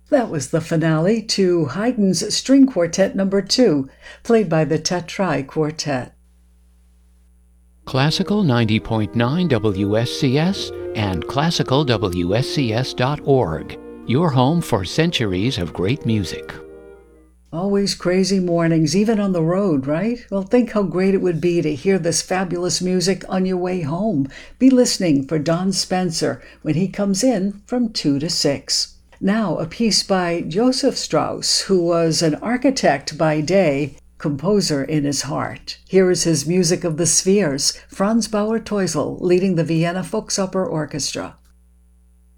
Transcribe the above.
That was the finale to Haydn's String Quartet No. 2, played by the Tetrae Quartet. Classical 90.9 WSCS and classicalwscs.org, your home for centuries of great music. Always crazy mornings, even on the road, right? Well, think how great it would be to hear this fabulous music on your way home. Be listening for Don Spencer when he comes in from 2 to 6. Now, a piece by Joseph Strauss, who was an architect by day, composer in his heart. Here is his music of the spheres, Franz Bauer Teusel leading the Vienna Volksoper Orchestra.